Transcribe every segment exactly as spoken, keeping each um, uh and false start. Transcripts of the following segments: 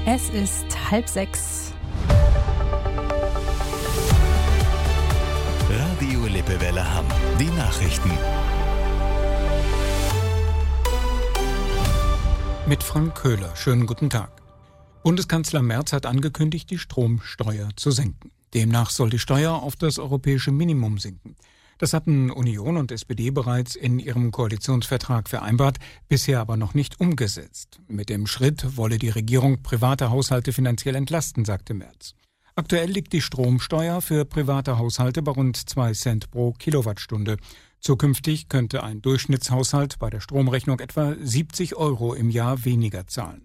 Es ist halb sechs. Radio Lippewelle Hamm. Die Nachrichten. Mit Frank Köhler. Schönen guten Tag. Bundeskanzler Merz hat angekündigt, die Stromsteuer zu senken. Demnach soll die Steuer auf das europäische Minimum sinken. Das hatten Union und S P D bereits in ihrem Koalitionsvertrag vereinbart, bisher aber noch nicht umgesetzt. Mit dem Schritt wolle die Regierung private Haushalte finanziell entlasten, sagte Merz. Aktuell liegt die Stromsteuer für private Haushalte bei rund zwei Cent pro Kilowattstunde. Zukünftig könnte ein Durchschnittshaushalt bei der Stromrechnung etwa siebzig Euro im Jahr weniger zahlen.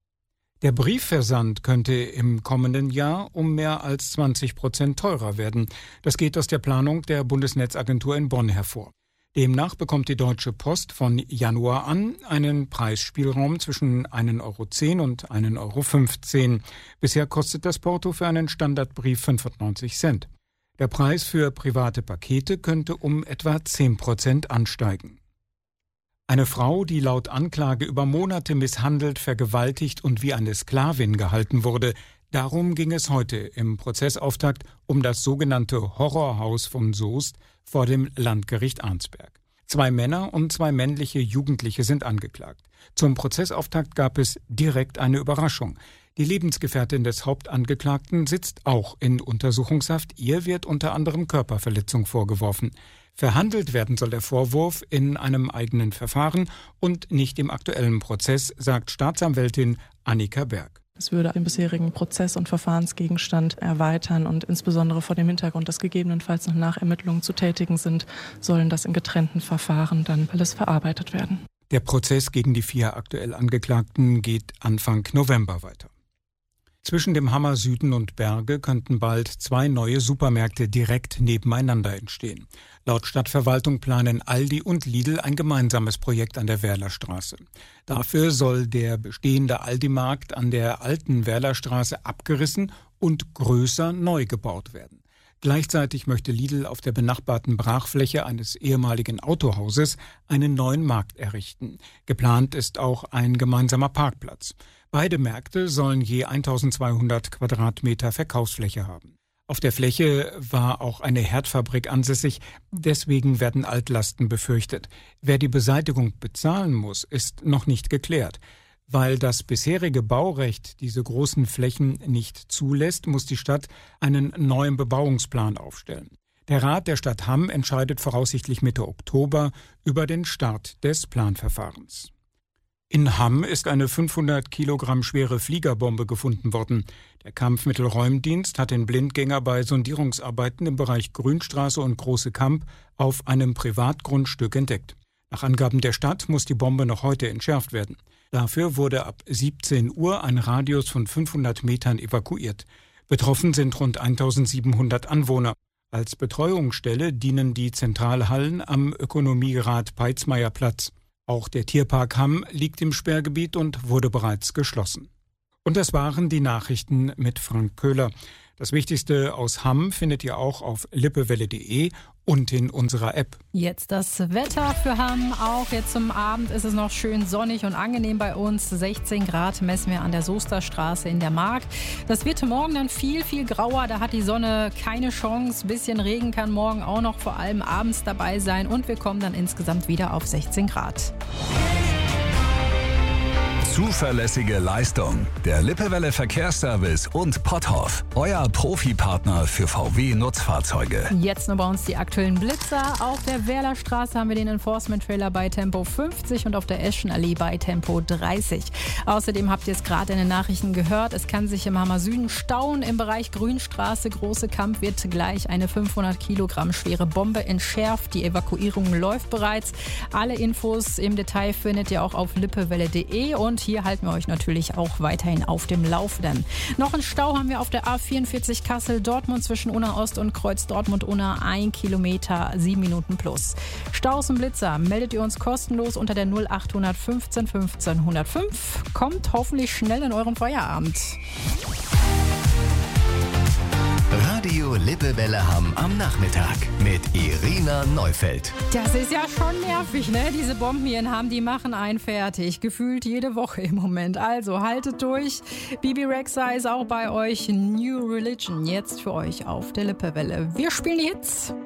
Der Briefversand könnte im kommenden Jahr um mehr als zwanzig Prozent teurer werden. Das geht aus der Planung der Bundesnetzagentur in Bonn hervor. Demnach bekommt die Deutsche Post von Januar an einen Preisspielraum zwischen ein Euro zehn und ein Euro fünfzehn. Bisher kostet das Porto für einen Standardbrief fünfundneunzig Cent. Der Preis für private Pakete könnte um etwa zehn Prozent ansteigen. Eine Frau, die laut Anklage über Monate misshandelt, vergewaltigt und wie eine Sklavin gehalten wurde. Darum ging es heute im Prozessauftakt um das sogenannte Horrorhaus von Soest vor dem Landgericht Arnsberg. Zwei Männer und zwei männliche Jugendliche sind angeklagt. Zum Prozessauftakt gab es direkt eine Überraschung. Die Lebensgefährtin des Hauptangeklagten sitzt auch in Untersuchungshaft. Ihr wird unter anderem Körperverletzung vorgeworfen. Verhandelt werden soll der Vorwurf in einem eigenen Verfahren und nicht im aktuellen Prozess, sagt Staatsanwältin Annika Berg. Es würde den bisherigen Prozess- und Verfahrensgegenstand erweitern und insbesondere vor dem Hintergrund, dass gegebenenfalls noch Nachermittlungen zu tätigen sind, sollen das in getrennten Verfahren dann alles verarbeitet werden. Der Prozess gegen die vier aktuell Angeklagten geht Anfang November weiter. Zwischen dem Hammer Süden und Berge könnten bald zwei neue Supermärkte direkt nebeneinander entstehen. Laut Stadtverwaltung planen Aldi und Lidl ein gemeinsames Projekt an der Werlerstraße. Dafür soll der bestehende Aldi-Markt an der alten Werlerstraße abgerissen und größer neu gebaut werden. Gleichzeitig möchte Lidl auf der benachbarten Brachfläche eines ehemaligen Autohauses einen neuen Markt errichten. Geplant ist auch ein gemeinsamer Parkplatz. Beide Märkte sollen je eintausendzweihundert Quadratmeter Verkaufsfläche haben. Auf der Fläche war auch eine Herdfabrik ansässig, deswegen werden Altlasten befürchtet. Wer die Beseitigung bezahlen muss, ist noch nicht geklärt. Weil das bisherige Baurecht diese großen Flächen nicht zulässt, muss die Stadt einen neuen Bebauungsplan aufstellen. Der Rat der Stadt Hamm entscheidet voraussichtlich Mitte Oktober über den Start des Planverfahrens. In Hamm ist eine fünfhundert Kilogramm schwere Fliegerbombe gefunden worden. Der Kampfmittelräumdienst hat den Blindgänger bei Sondierungsarbeiten im Bereich Grünstraße und Große Kamp auf einem Privatgrundstück entdeckt. Nach Angaben der Stadt muss die Bombe noch heute entschärft werden. Dafür wurde ab siebzehn Uhr ein Radius von fünfhundert Metern evakuiert. Betroffen sind rund eintausendsiebenhundert Anwohner. Als Betreuungsstelle dienen die Zentralhallen am Ökonomierat Peitzmeier-Platz. Auch der Tierpark Hamm liegt im Sperrgebiet und wurde bereits geschlossen. Und das waren die Nachrichten mit Frank Köhler. Das Wichtigste aus Hamm findet ihr auch auf lippewelle punkt de und in unserer App. Jetzt das Wetter für Hamm. Auch jetzt zum Abend ist es noch schön sonnig und angenehm bei uns. sechzehn Grad messen wir an der Soesterstraße in der Mark. Das wird morgen dann viel, viel grauer. Da hat die Sonne keine Chance. Ein bisschen Regen kann morgen auch noch vor allem abends dabei sein. Und wir kommen dann insgesamt wieder auf sechzehn Grad. Zuverlässige Leistung. Der Lippewelle Verkehrsservice und Potthoff. Euer Profipartner für V W-Nutzfahrzeuge. Jetzt noch bei uns die aktuellen Blitzer. Auf der Werlerstraße haben wir den Enforcement-Trailer bei Tempo fünfzig und auf der Eschenallee bei Tempo dreißig. Außerdem habt ihr es gerade in den Nachrichten gehört. Es kann sich im Hammer Süden stauen. Im Bereich Grünstraße, Große Kamp wird gleich eine fünfhundert Kilogramm schwere Bombe entschärft. Die Evakuierung läuft bereits. Alle Infos im Detail findet ihr auch auf lippewelle punkt de und hier halten wir euch natürlich auch weiterhin auf dem Laufenden. Noch einen Stau haben wir auf der A vierundvierzig Kassel-Dortmund zwischen Unna Ost und Kreuz Dortmund-Unna. Ein Kilometer, sieben Minuten plus. Staus und Blitzer meldet ihr uns kostenlos unter der null acht fünfzehn fünfzehn null fünf. Kommt hoffentlich schnell in euren Feierabend. Radio Radio Lippewelle Hamm am Nachmittag mit Irina Neufeld. Das ist ja schon nervig, ne? Diese Bomben hier in Hamm, die machen einen fertig. Gefühlt jede Woche im Moment. Also haltet durch. Bibi Rexha ist auch bei euch. New Religion jetzt für euch auf der Lippewelle. Wir spielen die Hits.